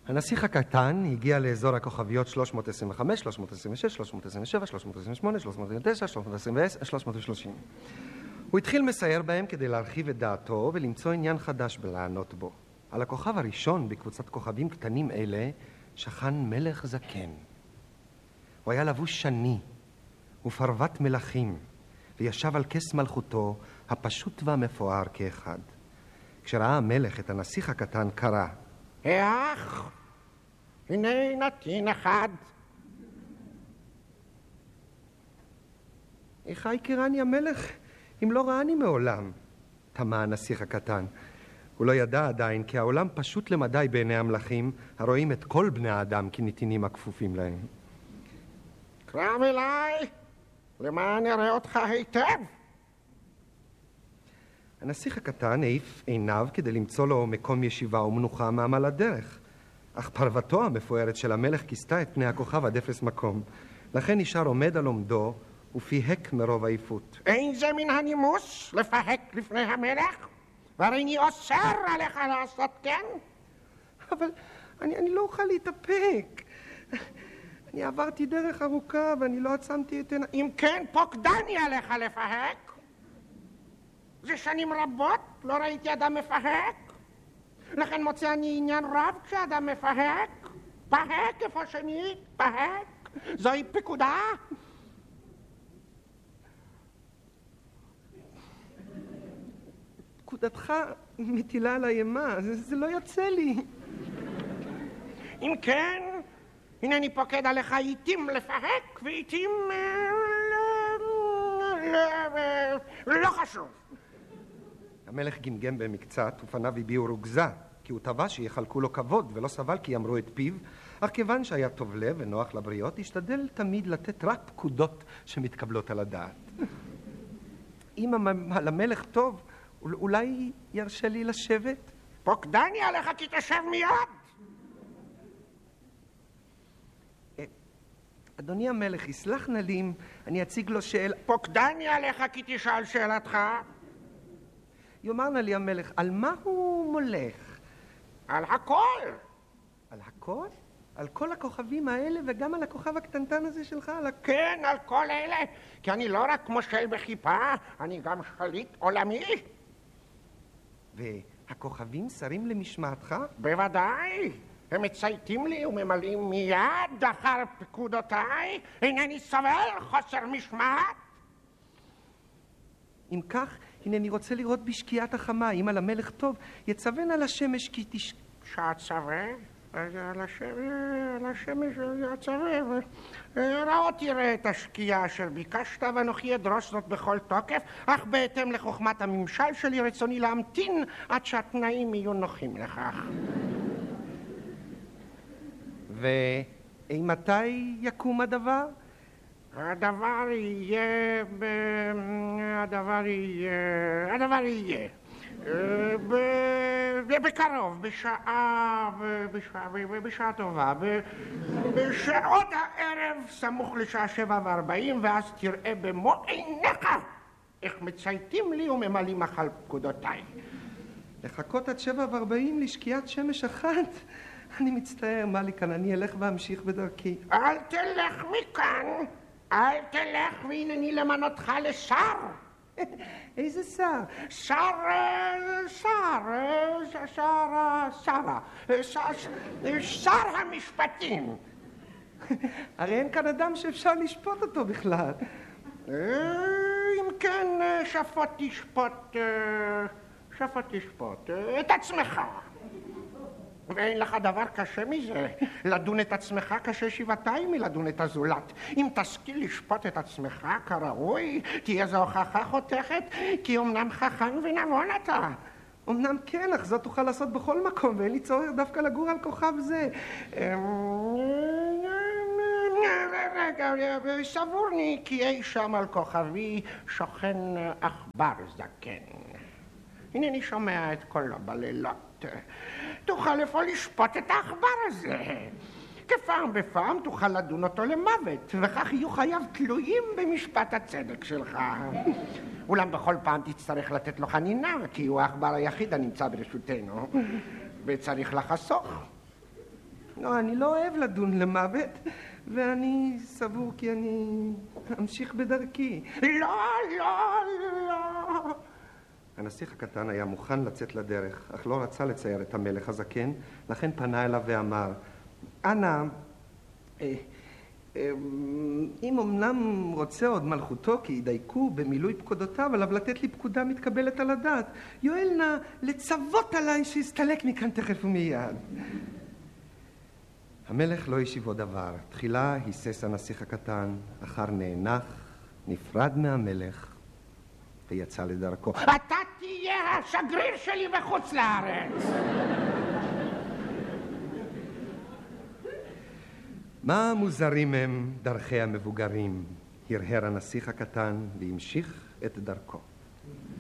הנסיך הקטן הגיע לאזור הכוכביות 325, 326, 327, 328, 329, 320, 330. הוא התחיל מסייר בהם כדי להרחיב את דעתו ולמצוא עניין חדש בלענות בו. על הכוכב הראשון בקבוצת כוכבים קטנים אלה שכן מלך זקן. הוא היה לבוש שני ופרוות מלכים, וישב על כס מלכותו הפשוט והמפואר כאחד. כשראה המלך את הנסיך הקטן קרא, אך, הנה נתין אחד. איך יכירני המלך אם לא ראני מעולם? תמה הנסיך הקטן. הוא לא ידע עדיין כי העולם פשוט למדי בעיני המלכים, הרואים את כל בני האדם כנתינים הכפופים להם. קרב אליי, למען אראה אותך היטב. הנסיך הקטן העיף עיניו כדי למצוא לו מקום ישיבה ומנוחה מעמל הדרך, אך פרוותו המפוארת של המלך כיסתה את פני הכוכב עד אפס מקום. לכן נשאר עומד על עומדו ופיהק מרוב עייפות. אין זה מן הנימוס לפהק לפני המלך? והריני אוסר עליך לעשות כן? אבל אני לא אוכל להתאפק. אני עברתי דרך ארוכה ואני לא עצמתי את עיניי. אם כן, פוקדני עליך לפהק. זה שנים רבות לא ראיתי אדם מפהק. לכן מוצא אני עניין רב כשאדם מפהק. פהק איפה שנית, פהק. זוהי פקודה. פקודתך מטילה על הימה, זה לא יוצא לי. אם כן, הנני פוקד עליך עיתים לפהק ועיתים לא חשוב. המלך גמגם במקצת ופניו הביעו רוגזה, כי הוא טבע שיחלקו לו כבוד ולא סבל כי יאמרו את פיו, אך כיוון שהיה טוב לב ונוח לבריות, השתדל תמיד לתת רק פקודות שמתקבלות על הדעת. אם למלך טוב, אולי ירשה לי לשבת? פוקדני עליך כי תשב מיד. אדוני המלך, יסלח נא לי אם אני אציג לו שאלה. פוקדני עליך כי תשאל שאלתך. יאמר נא לי המלך, על מה הוא מולך? על הכל. על הכל? על כל הכוכבים האלה וגם על הכוכב הקטנטן הזה שלך? כן, על כל אלה. כי אני לא רק מושל בכיפה, אני גם שליט עולמי. והכוכבים שרים למשמעתך? בוודאי. הם מצייתים לי וממלאים מיד אחר פקודותיי. אינני סובל חוסר משמעת. אם כך, הנה אני רוצה לראות בשקיעת החמה. אם על המלך טוב, יצוון על השמש כי שצווה? על השמש יצווה. ראות תראה את השקיעה אשר ביקשת, ואנוכי אדרוש זאת בכל תוקף, אך בהתאם לחוכמת הממשל שלי רצוני להמתין עד שהתנאים יהיו נוחים לכך. מתי יקום הדבר? הדבר יהיה בקרוב, בשעה טובה, בשעות הערב סמוך לשעה 7:40, ואז תראה במו עיניך איך מצייתים לי וממלאים אחר פקודותיי. לחכות עד 7:40 לשקיעת שמש אחת? אני מצטער, מליקן, אני אלך ואמשיך בדרכי. אל תלך מכאן, אל תלך, והנני למנותך לשר. איזה שר? שר המשפטים. הרי אין כאן אדם שאפשר לשפוט אותו בכלל. אם כן, שפוט תשפוט את עצמך. ואין לך דבר קשה מזה. לדון את עצמך קשה שבעתיים מלדון את הזולת. אם תשכיל לשפוט את עצמך כראוי, תהיה זו הוכחה חותכת, כי אמנם חכם ונבון אתה. אמנם כן, אך זאת תוכל לעשות בכל מקום, ואין לי צורך דווקא לגור על כוכב זה. סבורני כי אי שם על כוכבי שוכן עכבר זקן. הנני שומע את קולו בלילות. תוכל לפעול לשפוט את העכבר הזה. כפעם בפעם תוכל לדון אותו למוות, וכך יהיו חייו תלויים במשפט הצדק שלך. אולם בכל פעם תצטרך לתת לו חנינה, כי הוא העכבר היחיד הנמצא ברשותנו, וצריך לחסוך. לא, אני לא אוהב לדון למוות, ואני סבור כי אני אמשיך בדרכי. לא, לא, לא. הנסיך הקטן היה מוכן לצאת לדרך, אך לא רצה לצייר את המלך הזקן, לכן פנה אליו ואמר, אנא, אם אמנם רוצה עוד מלכותו כי ידייקו במילוי פקודותיו, עליו לתת לי פקודה מתקבלת על הדעת. יואל נא לצוות עליי שיסתלק מכאן תכף ומיד. המלך לא השיב עוד דבר. תחילה היסס הנסיך הקטן, אחר נאנח, נפרד מהמלך ויצא לדרכו. אתה תהיה השגריר שלי בחוץ לארץ. מה מוזרים הם דרכי המבוגרים, הרהר הנסיך הקטן והמשיך את דרכו.